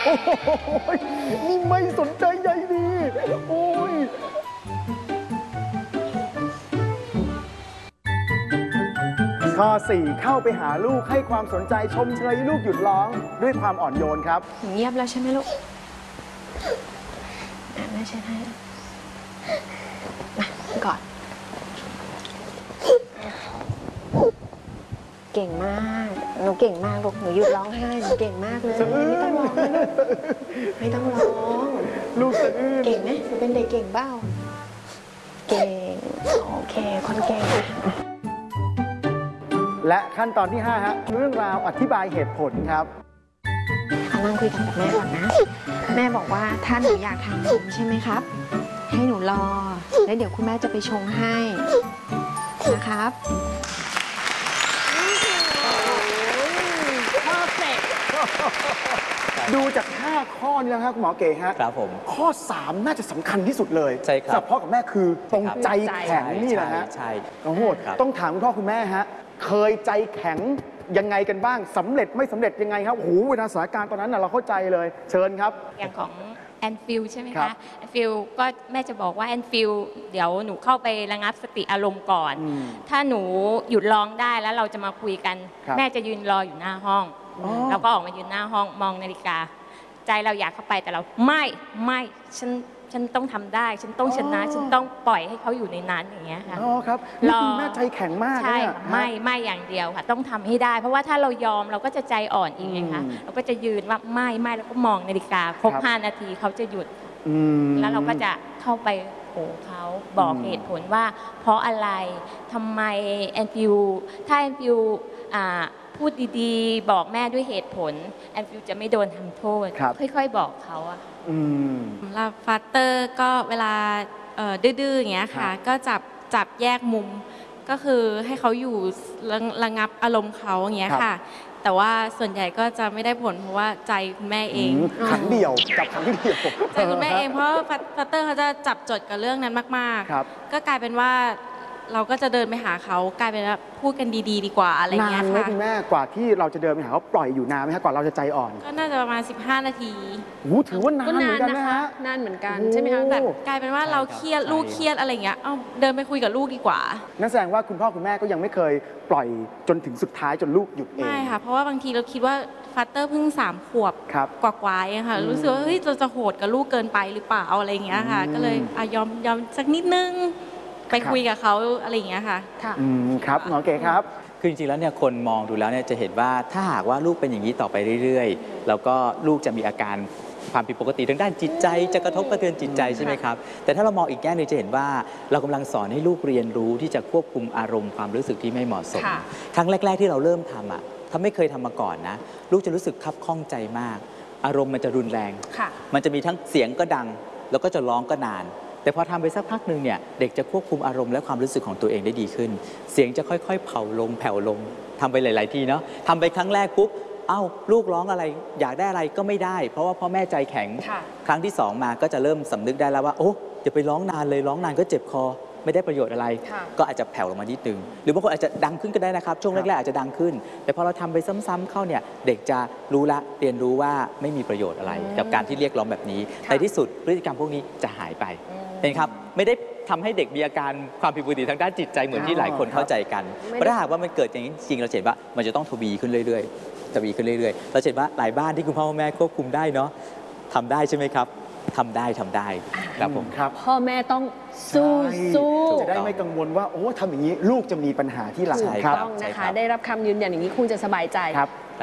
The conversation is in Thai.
โอ้ยนี่ไม่สนใจใยดีโอ้ยข้อ 4 เข้าไปหาลูกให้ความสนใจชมเชยลูกหยุดร้องด้วยความอ่อนโยนครับเงียบแล้วใช่ไหมลูกแม่เช็ดให้มาก่อนเก่งมากหนูเก่งมากลูกหนูหยุดร้องไห้หนูเก่งมากเลยไม่ต้องร้องนะลูกไม่ต้องร้องลูกสะอื้นเก่งไหมหนูเป็นเด็กเก่งเบ้าเก่งโอเคคนเก่งและขั้นตอนที่ 5 ฮะเรื่องราวอธิบายเหตุผลครับนั่งคุยกันกับแม่ก่อนนะแม่บอกว่าถ้าหนูอยากทานนมใช่ไหมครับให้หนูรอแล้วเดี๋ยวคุณแม่จะไปชงให้นะครับดูจาก 5 ข้อนี้แล้วครับคุณหมอเก๋ฮะครับผมข้อ 3 น่าจะสำคัญที่สุดเลยใช่ครับสำหรับพ่อกับแม่คือตรงใจแข็งนี่แหละฮะใช่โอ้โหต้องถามคุณพ่อคุณแม่ฮะเคยใจแข็งยังไงกันบ้างสำเร็จไม่สำเร็จยังไงครับโอ้โหเวลาสถานการณ์ตอนนั้นเราเข้าใจเลยเชิญครับอย่างของแอนฟิลใช่ไหมคะแอนฟิลก็แม่จะบอกว่าแอนฟิลเดี๋ยวหนูเข้าไประงับสติอารมณ์ก่อนถ้าหนูหยุดร้องได้แล้วเราจะมาคุยกันแม่จะยืนรออยู่หน้าห้องแล้วก็ออกมายืนหน้าห้องมองนาฬิกาใจเราอยากเข้าไปแต่เราไม่ฉันต้องทำได้ฉันต้องชนะฉันต้องปล่อยให้เขาอยู่ในนั้นอย่างเงี้ยค่ะอ๋อครับนี่คุณแม่ใจแข็งมากใช่ไม่อย่างเดียวค่ะต้องทำให้ได้เพราะว่าถ้าเรายอมเราก็จะใจอ่อนอีกไงคะเราก็จะยืนว่าไม่แล้วก็มองนาฬิกาครบ5 นาทีเขาจะหยุดแล้วเราก็จะเข้าไปโอ้เขาบอกเหตุผลว่าเพราะอะไรทำไมแอนฟิวถ้าแอนฟิวพูดดีๆบอกแม่ด้วยเหตุผลแอนฟิวจะไม่โดนทำโทษค่อยๆบอกเขาอะสำหรับฟัตเตอร์ก็เวลาดื้อๆอย่างเงี้ยค่ะก็จับแยกมุมก็คือให้เขาอยู่ระงับอารมณ์เขาอย่างเงี้ยค่ะแต่ว่าส่วนใหญ่ก็จะไม่ได้ผลเพราะว่าใจคุณแม่เองขังเดี่ยวจับขังเดี่ยวใจคุณแม่เองเพราะฟัตเตอร์เขาจะจับจดกับเรื่องนั้นมากๆก็กลายเป็นว่าเราก็จะเดินไปหาเขากลายเป็นว่าพูดกันดีๆดีกว่าอะไรเงี้ยค่ะนานไหมคุณแม่กว่าที่เราจะเดินไปหาเขาปล่อยอยู่นานไหมคะก่อนเราจะใจอ่อนก็น่าจะประมาณ15 นาทีโอ้ถือว่านานเหมือนกันนะฮะนานเหมือนกันใช่ไหมคะแต่กลายเป็นว่าเราเครียดลูกเครียดอะไรเงี้ยเอาเดินไปคุยกับลูกดีกว่านั่นแสดงว่าคุณพ่อคุณแม่ก็ยังไม่เคยปล่อยจนถึงสุดท้ายจนลูกหยุดเองไม่ค่ะเพราะว่าบางทีเราคิดว่าฟัตเตอร์เพิ่ง3 ขวบกว่าๆเองค่ะรู้สึกว่าเฮ้ยเราจะโหดกับลูกเกินไปหรือเปล่าอะไรเงี้ยค่ะก็เลยยอมสักนิดนึงไปคุยกับเขาอะไรอย่างเงี้ยค่ะครับหมอเก๋ครับคือจริงๆแล้วเนี่ยคนมองดูแล้วเนี่ยจะเห็นว่าถ้าหากว่าลูกเป็นอย่างนี้ต่อไปเรื่อยๆแล้วก็ลูกจะมีอาการความผิดปกติทางด้านจิตใจจะกระทบกระเทือนจิตใจใช่ไหมครับแต่ถ้าเรามองอีกแง่นึงจะเห็นว่าเรากำลังสอนให้ลูกเรียนรู้ที่จะควบคุมอารมณ์ความรู้สึกที่ไม่เหมาะสมครั้งแรกๆที่เราเริ่มทำถ้าไม่เคยทำมาก่อนนะลูกจะรู้สึกคับข้องใจมากอารมณ์มันจะรุนแรงมันจะมีทั้งเสียงก็ดังแล้วก็จะร้องก็นานแต่พอทำไปสักพักหนึ่งเนี่ยเด็กจะควบคุมอารมณ์และความรู้สึกของตัวเองได้ดีขึ้นเสียงจะค่อยๆแผ่วลงทำไปหลายๆทีเนาะทำไปครั้งแรกปุ๊บลูกร้องอะไรอยากได้อะไรก็ไม่ได้เพราะว่าพ่อแม่ใจแข็งครั้งที่2มาก็จะเริ่มสำนึกได้แล้วว่าโอ้อย่าไปร้องนานเลยร้องนานก็เจ็บคอไม่ได้ประโยชน์อะไรก็อาจจะแผ่วลงมานิดนึงหรือบางคนอาจจะดังขึ้นก็ได้นะครับช่วงแรกๆอาจจะดังขึ้นแต่พอเราทำไปซ้ำๆเข้าเนี่ยเด็กจะรู้ละเรียนรู้ว่าไม่มีประโยชน์อะไรกับการที่เรียกร้องแบบนี้ในที่สุดพฤติกรรมพวกนี้จะหายไปเห็นครับไม่ได้ทำให้เด็กมีอาการความผิดปกติทางด้านจิตใจเหมือนที่หลายคนเข้าใจกันเพราะถ้าหากว่ามันเกิดอย่างนี้จริงเราเห็นว่ามันจะต้องทวีขึ้นเรื่อยๆเราเห็นว่าหลายบ้านที่คุณพ่อแม่ควบคุมได้เนาะทำได้ใช่ไหมครับทำได้ครับผมครับพ่อแม่ต้องสู้จะได้ไม่กังวลว่าโอ้ทำอย่างนี้ลูกจะมีปัญหาที่หลังครับต้องนะคะได้รับคำยืนยันอย่างนี้คงจะสบายใจ